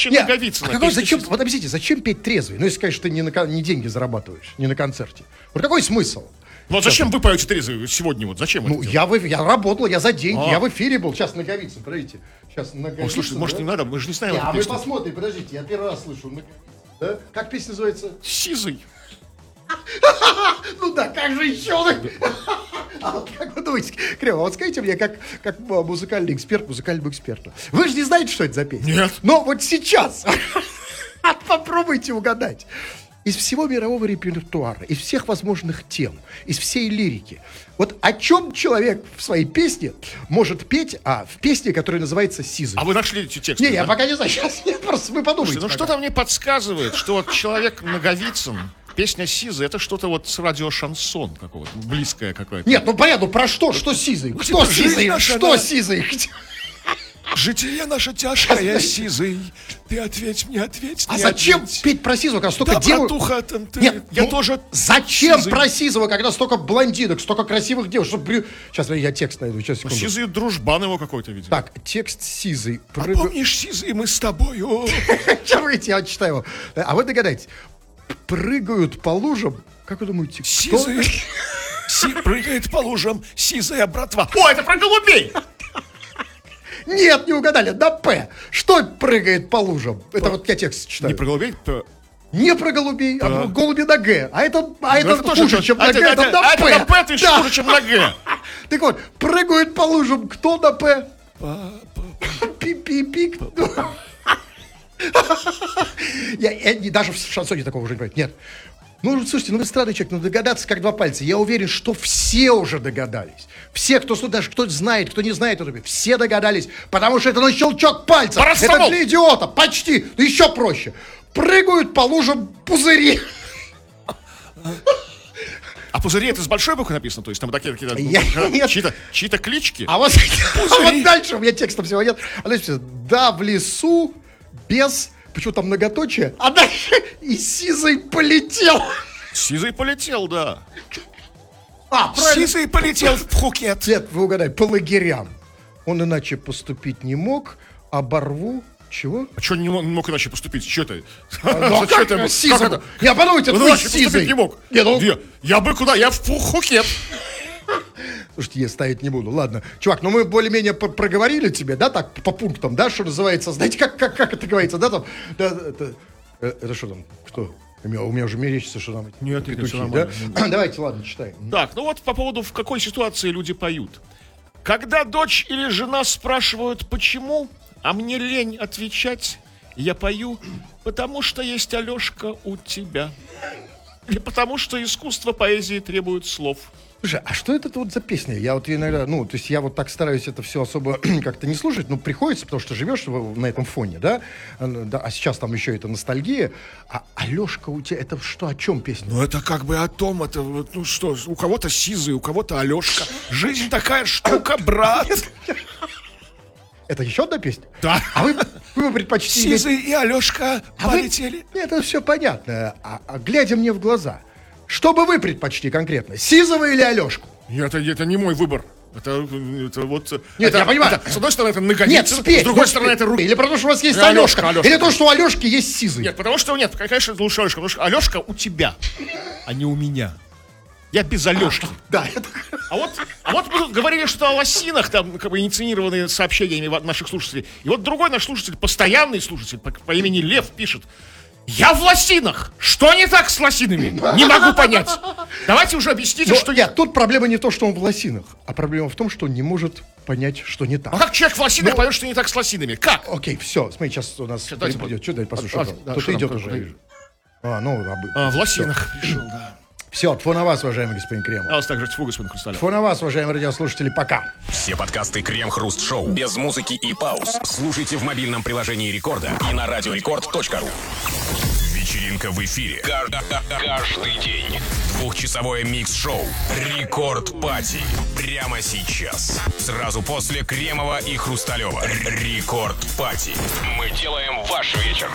проще Наговицына. Зачем, вот объясните, зачем петь трезвый? Ну, если, конечно, ты не деньги зарабатываешь, не на концерте. Вот какой смысл? Вот зачем вы поете трезвый сегодня? Вот зачем Ну, я работал, я за деньги, я в эфире был. Сейчас Наговицын, подождите. Сейчас Наговицын. Слушайте, может, не надо, мы же не знаем. А вы посмотрите, подождите, я первый раз слышу. Да? Как песня называется? Сизый. Ну да, как же еще? А вот как вы думаете, Кремов, вот скажите мне, как музыкальный эксперт, музыкальному эксперту. Вы же не знаете, что это за песня? Нет. Но вот сейчас попробуйте угадать. Из всего мирового репертуара, из всех возможных тем, из всей лирики. Вот о чем человек в своей песне может петь, в песне, которая называется «Сизый». А вы нашли эти тексты? Не, я пока не знаю, сейчас нет, просто вы подумайте. Слушайте, что-то мне подсказывает, что вот человек Наговицын, песня «Сизый» — это что-то вот с радио-шансон какого-то, близкое какое-то. Нет, ну понятно, про что? Что «Сизый»? Кто «Сизый»? Что «Сизый»? Житие наше тяжкое, Сизый. Ты ответь мне, ответь. А зачем петь про Сизова, когда столько девушек? Нет, я тоже. Зачем про Сизова, когда столько блондинок, столько красивых девушек? Сейчас я текст найду, сейчас, секунду. Сизый дружбан его какой-то, видимо. Так, текст «Сизый». А помнишь, Сизый, мы с тобою? Чарвайте, я читаю его. А вы догадайтесь, прыгают по лужам, как вы думаете, Сизый прыгает по лужам, Сизая братва. О, это про голубей! Нет, не угадали, на «П». Что прыгает по лужам? Это вот я текст читаю. Не про голубей, не про голубей, а голуби на «Г». А это хуже, чем на «Г», это на «П». на «П» ты хуже, чем на «Г». Так вот, прыгают по лужам, кто на «П»? Пи-пи-пи. Я даже в шансоне такого уже не понимаю. Нет. Ну, слушайте, вы странный человек, догадаться как два пальца. Я уверен, что все уже догадались. Все, даже кто знает, кто не знает, все догадались, потому что это на щелчок пальца. Это для идиота, почти. Ну, еще проще. Прыгают по лужам пузыри. А пузыри это с большой буквы написано? То есть там такие чьи-то клички? А вот дальше у меня текста всего нет. Да, в лесу без... Почему там многоточие? А дальше и Сизый полетел. Сизый полетел, да. Сизый полетел в Пхукет. Нет, вы угадай, по лагерям. Он иначе поступить не мог, оборву... Чего? А что не мог иначе поступить? Что это? Ну, как это? Сизый. Я подумайте, это Сизый. Не мог. Я бы куда? Я в Пхукет. Слушайте, я ставить не буду. Ладно. Чувак, ну мы более-менее проговорили тебе, да, так, по пунктам, да, что называется. Знаете, как это говорится, да, там. Это что там? Кто? У меня уже мерещится, что там. Нет, петухи, да? Давайте, ладно, читаем. Так, ну вот по поводу, в какой ситуации люди поют. Когда дочь или жена спрашивают, почему, а мне лень отвечать, я пою, потому что есть Алешка у тебя. Или потому что искусство поэзии требует слов. Слушай, а что это вот за песня? Я вот иногда, то есть я вот так стараюсь это все особо как-то не слушать, но приходится, потому что живешь на этом фоне, да? А сейчас там еще это ностальгия. А Алешка у тебя, это что, о чем песня? Ну, это как бы о том, это, ну что, у кого-то Сизый, у кого-то Алешка. Жизнь такая штука, брат. Это еще одна песня? Да. А вы бы предпочли... Сизый и Алешка полетели. Нет, это все понятно. А глядя мне в глаза... Что бы вы предпочли конкретно? Сизова или Алешку? Нет, это не мой выбор. Это вот... Нет, я понимаю. С одной стороны, это Наговицын, нет, с другой стороны, это... Или потому что у вас есть Алешка. Или то, что у Алешки есть Сизый. Нет, потому что, конечно, лучше Алешка. Потому что Алешка у тебя, а не у меня. Я без Алешки. Да, это... А вот мы тут говорили, что о лосинах, там, как бы, инициированные сообщениями наших слушателей. И вот другой наш слушатель, постоянный слушатель, по имени Лев, пишет: я в лосинах! Что не так с лосинами? Не могу понять. Давайте уже объясните, что... Нет, тут проблема не то, что он в лосинах, а проблема в том, что он не может понять, что не так. А как человек в лосинах поймет, что не так с лосинами? Как? Окей, все, смотри, сейчас у нас придет. Что, дайте послушать. Тут идет уже. В лосинах пришел, да. Все, тьфу на вас, уважаемый господин Кремов. А вас также тьфу, господин Хрусталев. Тьфу на вас, уважаемые радиослушатели, пока. Все подкасты Крем-Хруст-Шоу без музыки и пауз слушайте в мобильном приложении Рекорда и на радиорекорд.ру. Вечеринка в эфире. Каждый день. Двухчасовое микс-шоу Рекорд Пати. Прямо сейчас. Сразу после Кремова и Хрусталева. Рекорд Пати. Мы делаем ваш вечер